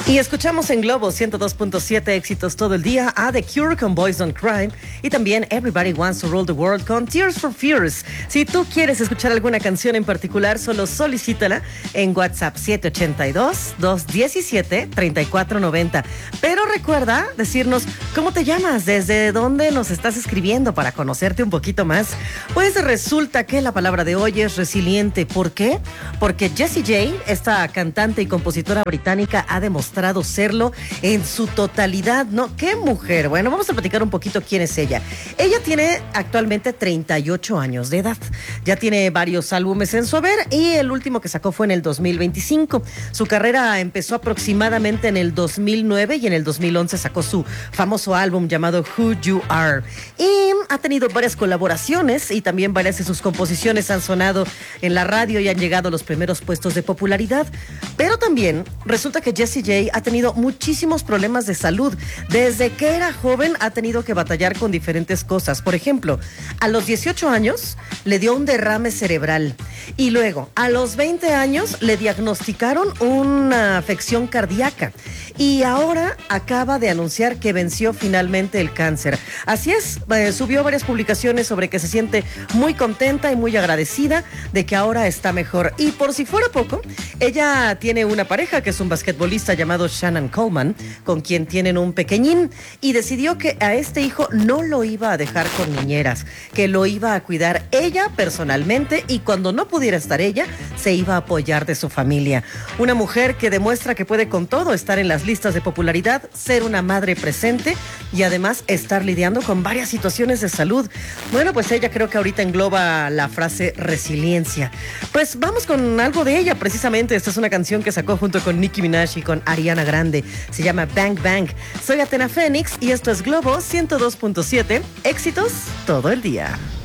Y escuchamos en Globo 102.7 éxitos todo el día a The Cure con Boys Don't Cry y también Everybody Wants to Rule the World con Tears for Fears. Si tú quieres escuchar alguna canción en particular, solo solicítala en WhatsApp 782-217-3490. Pero recuerda decirnos cómo te llamas, desde dónde nos estás escribiendo para conocerte un poquito más. Pues resulta que la palabra de hoy es resiliente. ¿Por qué? Porque Jessie J, esta cantante y compositora británica, ha demostrado serlo en su totalidad, ¿no? ¡Qué mujer! Bueno, vamos a platicar un poquito quién es ella. Ella tiene actualmente 38 años de edad. Ya tiene varios álbumes en su haber y el último que sacó fue en el 2025. Su carrera empezó aproximadamente en el 2009 y en el 2011 sacó su famoso álbum llamado Who You Are. Y ha tenido varias colaboraciones y también varias de sus composiciones han sonado en la radio y han llegado a los primeros puestos de popularidad. Pero también resulta que Jessie J ha tenido muchísimos problemas de salud. Desde que era joven ha tenido que batallar con diferentes cosas. Por ejemplo, a los 18 años le dio un derrame cerebral y luego a los 20 años le diagnosticaron una afección cardíaca y ahora acaba de anunciar que venció finalmente el cáncer. Así es, subió varias publicaciones sobre que se siente muy contenta y muy agradecida de que ahora está mejor. Y por si fuera poco, ella tiene una pareja que es un basquetbolista llamado Shannon Coleman, con quien tienen un pequeñín, y decidió que a este hijo no lo iba a dejar con niñeras, que lo iba a cuidar ella personalmente y cuando no pudiera estar ella, se iba a apoyar de su familia. Una mujer que demuestra que puede con todo estar en las listas de popularidad, ser una madre presente y además estar lidiando con varias situaciones de salud. Bueno, pues ella creo que ahorita engloba la frase resiliencia. Pues vamos con algo de ella precisamente. Esta es una canción que sacó junto con Nicki Minaj y con Ariana Grande. Se llama Bang Bang. Soy Athena Fénix y esto es Globo 102.7. Éxitos todo el día.